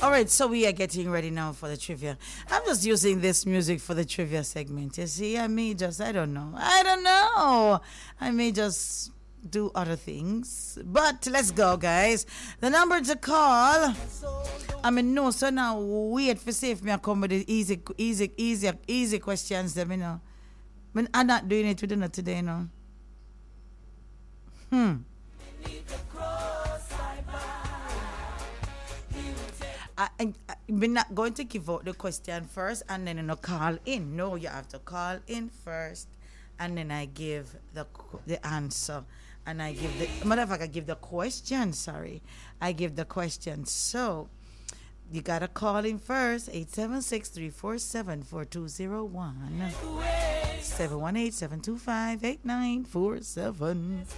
All right, so we are getting ready now for the trivia. I'm just using this music for the trivia segment. You see, I don't know. I may just do other things. But let's go, guys. The number to call. No, so now wait for see if me come with the easy questions, them, you know. I'm not doing it with you today, you know. I'm not going to give out the question first and then call in. No, you have to call in first and then I give the answer. And I give I give the question, sorry. I give the question. So, you got to call in first, 876-347-4201. 718-725-8947.